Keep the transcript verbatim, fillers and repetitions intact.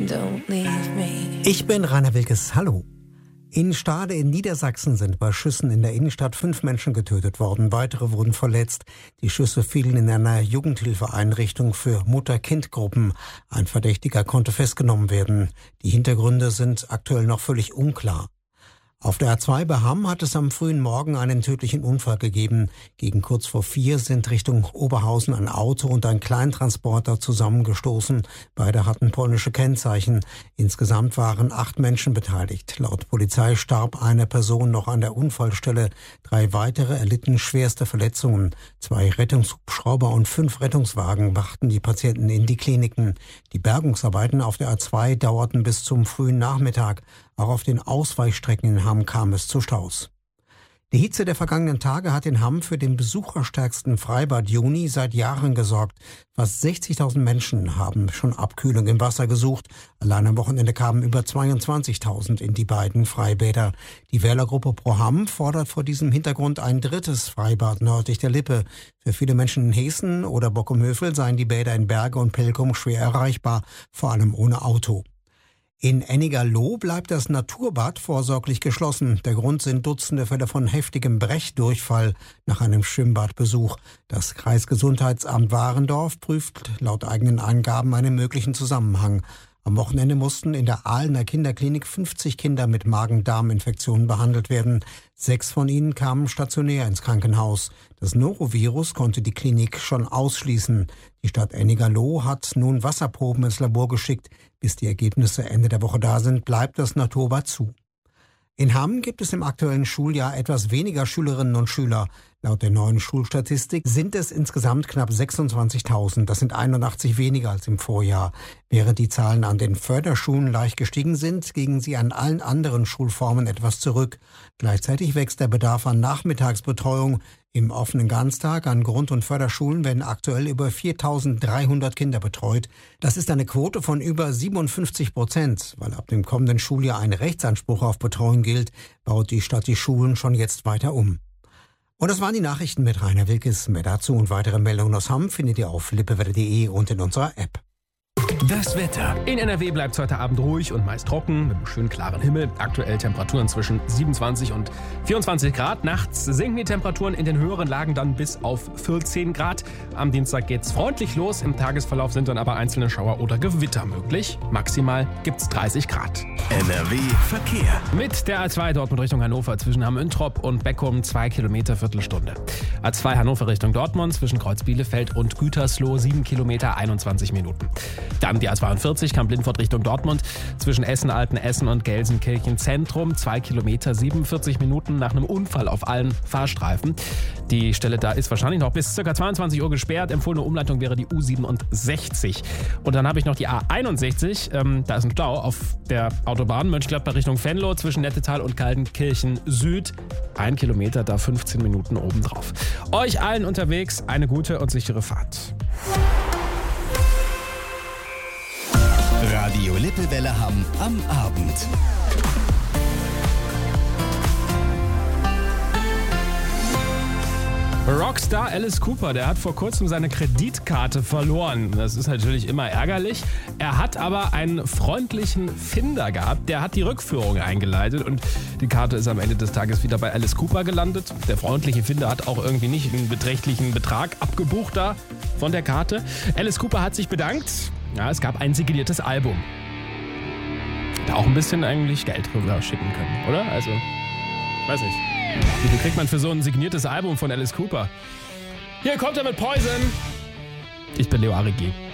Don't leave me. Ich bin Rainer Wilkes. Hallo. In Stade in Niedersachsen sind bei Schüssen in der Innenstadt fünf Menschen getötet worden. Weitere wurden verletzt. Die Schüsse fielen in einer Jugendhilfeeinrichtung für Mutter-Kind-Gruppen. Ein Verdächtiger konnte festgenommen werden. Die Hintergründe sind aktuell noch völlig unklar. Auf der A zwei bei Hamm hat es am frühen Morgen einen tödlichen Unfall gegeben. Gegen kurz vor vier sind Richtung Oberhausen ein Auto und ein Kleintransporter zusammengestoßen. Beide hatten polnische Kennzeichen. Insgesamt waren acht Menschen beteiligt. Laut Polizei starb eine Person noch an der Unfallstelle. Drei weitere erlitten schwerste Verletzungen. Zwei Rettungshubschrauber und fünf Rettungswagen brachten die Patienten in die Kliniken. Die Bergungsarbeiten auf der A zwei dauerten bis zum frühen Nachmittag. Auch auf den Ausweichstrecken in Hamm kam es zu Staus. Die Hitze der vergangenen Tage hat in Hamm für den besucherstärksten Freibad Juni seit Jahren gesorgt. Fast sechzigtausend Menschen haben schon Abkühlung im Wasser gesucht. Allein am Wochenende kamen über zweiundzwanzigtausend in die beiden Freibäder. Die Wählergruppe Pro Hamm fordert vor diesem Hintergrund ein drittes Freibad nördlich der Lippe. Für viele Menschen in Hessen oder Bockumhövel seien die Bäder in Berge und Pelkum schwer erreichbar, vor allem ohne Auto. In Ennigerloh bleibt das Naturbad vorsorglich geschlossen. Der Grund sind Dutzende Fälle von heftigem Brechdurchfall nach einem Schwimmbadbesuch. Das Kreisgesundheitsamt Warendorf prüft laut eigenen Angaben einen möglichen Zusammenhang. Am Wochenende mussten in der Ahlener Kinderklinik fünfzig Kinder mit Magen-Darm-Infektionen behandelt werden. Sechs von ihnen kamen stationär ins Krankenhaus. Das Norovirus konnte die Klinik schon ausschließen. Die Stadt Ennigerloh hat nun Wasserproben ins Labor geschickt. Bis die Ergebnisse Ende der Woche da sind, bleibt das Naturbad zu. In Hamm gibt es im aktuellen Schuljahr etwas weniger Schülerinnen und Schüler. Laut der neuen Schulstatistik sind es insgesamt knapp sechsundzwanzigtausend. Das sind einundachtzig weniger als im Vorjahr. Während die Zahlen an den Förderschulen leicht gestiegen sind, gingen sie an allen anderen Schulformen etwas zurück. Gleichzeitig wächst der Bedarf an Nachmittagsbetreuung. Im offenen Ganztag an Grund- und Förderschulen werden aktuell über viertausenddreihundert Kinder betreut. Das ist eine Quote von über siebenundfünfzig Prozent. Weil ab dem kommenden Schuljahr ein Rechtsanspruch auf Betreuung gilt, baut die Stadt die Schulen schon jetzt weiter um. Und das waren die Nachrichten mit Rainer Wilkes. Mehr dazu und weitere Meldungen aus Hamm findet ihr auf lippewelle punkt de und in unserer App. Das Wetter. In N R W bleibt es heute Abend ruhig und meist trocken, mit einem schönen klaren Himmel. Aktuell Temperaturen zwischen siebenundzwanzig und vierundzwanzig Grad. Nachts sinken die Temperaturen in den höheren Lagen dann bis auf vierzehn Grad. Am Dienstag geht's freundlich los. Im Tagesverlauf sind dann aber einzelne Schauer oder Gewitter möglich. Maximal gibt's dreißig Grad. N R W Verkehr. Mit der A zwei Dortmund Richtung Hannover zwischen Hamm-Üntrop und Beckum zwei Kilometer Viertelstunde. A zwei Hannover Richtung Dortmund zwischen Kreuz Bielefeld und Gütersloh sieben Kilometer einundzwanzig Minuten. Dann die A zweiundvierzig Kamp-Lindfort Richtung Dortmund zwischen Essen-Altenessen und Gelsenkirchen Zentrum zwei Kilometer siebenundvierzig Minuten nach einem Unfall auf allen Fahrstreifen. Die Stelle da ist wahrscheinlich noch bis ca. zweiundzwanzig Uhr gesperrt. Empfohlene Umleitung wäre die U siebenundsechzig. Und dann habe ich noch die A einundsechzig. Ähm, da ist ein Stau auf der Autobahn Mönchengladbach Richtung Venlo zwischen Nettetal und Kaltenkirchen Süd. Ein Kilometer, da fünfzehn Minuten obendrauf. Euch allen unterwegs eine gute und sichere Fahrt. Radio Lippewelle Hamm am Abend. Rockstar Alice Cooper, der hat vor kurzem seine Kreditkarte verloren. Das ist natürlich immer ärgerlich. Er hat aber einen freundlichen Finder gehabt, der hat die Rückführung eingeleitet und die Karte ist am Ende des Tages wieder bei Alice Cooper gelandet. Der freundliche Finder hat auch irgendwie nicht einen beträchtlichen Betrag abgebucht da von der Karte. Alice Cooper hat sich bedankt. Ja, es gab ein signiertes Album. Da auch ein bisschen eigentlich Geld rüber schicken können, oder? Also, weiß nicht. Wie viel kriegt man für so ein signiertes Album von Alice Cooper? Hier kommt er mit Poison. Ich bin Leo Arigi.